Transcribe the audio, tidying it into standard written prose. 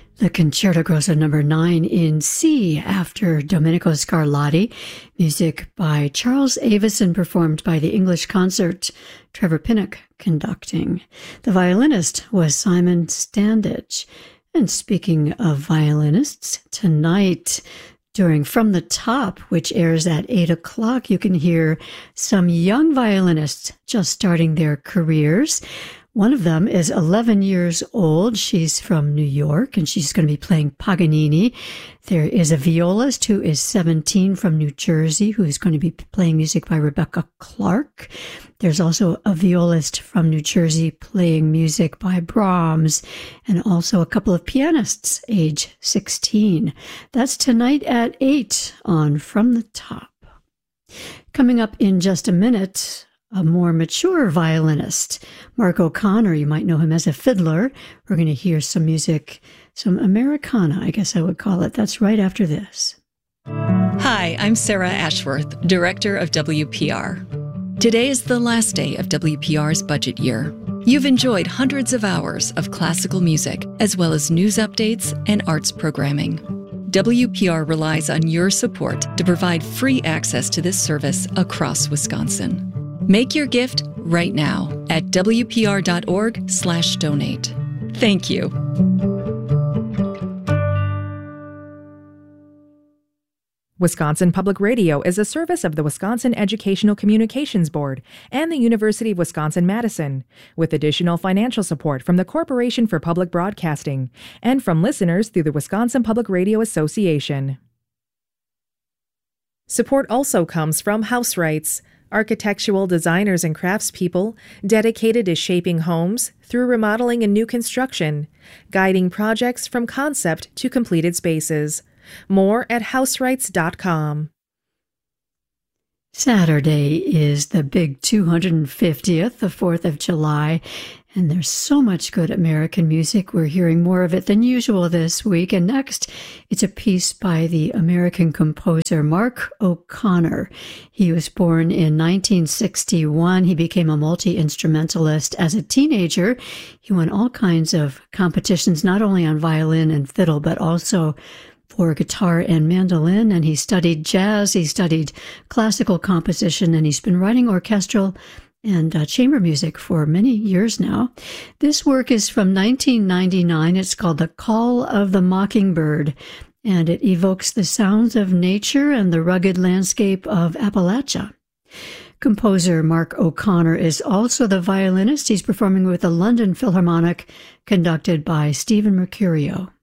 The Concerto Grosso number 9 in C after Domenico Scarlatti, music by Charles Avison performed by the English Concert, Trevor Pinnock conducting. The violinist was Simon Standage. And speaking of violinists, tonight during From the Top, which airs at 8 o'clock, you can hear some young violinists just starting their careers. One of them is 11 years old. She's from New York, and she's going to be playing Paganini. There is a violist who is 17 from New Jersey, who is going to be playing music by Rebecca Clark. There's also a violist from New Jersey playing music by Brahms, and also a couple of pianists, age 16. That's tonight at 8 on From the Top. Coming up in just a minute, a more mature violinist, Mark O'Connor. You might know him as a fiddler. We're going to hear some music, some Americana, I guess I would call it. That's right after this. Hi, I'm Sarah Ashworth, Director of WPR. Today is the last day of WPR's budget year. You've enjoyed hundreds of hours of classical music, as well as news updates and arts programming. WPR relies on your support to provide free access to this service across Wisconsin. Make your gift right now at wpr.org/donate. Thank you. Wisconsin Public Radio is a service of the Wisconsin Educational Communications Board and the University of Wisconsin-Madison, with additional financial support from the Corporation for Public Broadcasting and from listeners through the Wisconsin Public Radio Association. Support also comes from House Rights, architectural designers and craftspeople dedicated to shaping homes through remodeling and new construction, guiding projects from concept to completed spaces. More at houserights.com. Saturday is the big 250th, the 4th of July, and there's so much good American music. We're hearing more of it than usual this week. And next, it's a piece by the American composer Mark O'Connor. He was born in 1961. He became a multi-instrumentalist as a teenager. He won all kinds of competitions, not only on violin and fiddle, but also for guitar and mandolin, and he studied jazz, he studied classical composition, and he's been writing orchestral and chamber music for many years now. This work is from 1999. It's called The Call of the Mockingbird, and it evokes the sounds of nature and the rugged landscape of Appalachia. Composer Mark O'Connor is also the violinist. He's performing with the London Philharmonic, conducted by Stephen Mercurio.